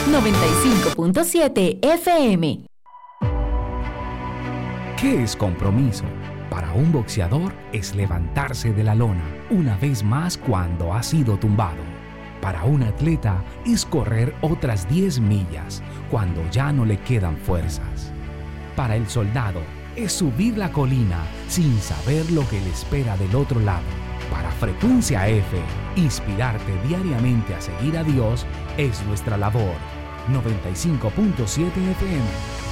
95.7 FM. ¿Qué es compromiso? Para un boxeador es levantarse de la lona una vez más cuando ha sido tumbado. Para un atleta es correr otras 10 millas cuando ya no le quedan fuerzas. Para el soldado es subir la colina sin saber lo que le espera del otro lado. Para Frecuencia F, inspirarte diariamente a seguir a Dios es nuestra labor. 95.7 FM.